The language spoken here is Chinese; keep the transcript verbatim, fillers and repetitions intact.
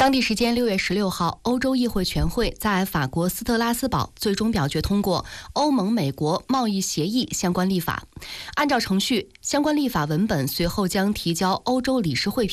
当地时间六月十六号，欧洲议会全会在法国斯特拉斯堡最终表决通过欧盟美国贸易协议相关立法。按照程序，相关立法文本随后将提交欧洲理事会